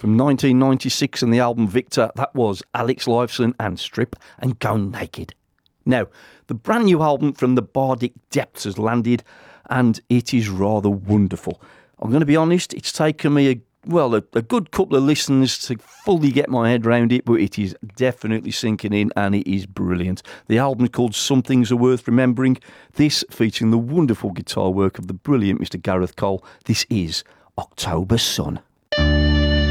From 1996 and the album Victor, that was Alex Lifeson and Strip and Go Naked. Now, the brand new album from the Bardic Depths has landed, and it is rather wonderful. I'm going to be honest, it's taken me a good couple of listens to fully get my head around it, but it is definitely sinking in and it is brilliant. The album is called Some Things Are Worth Remembering. This featuring the wonderful guitar work of the brilliant Mr. Gareth Cole. This is October Sun.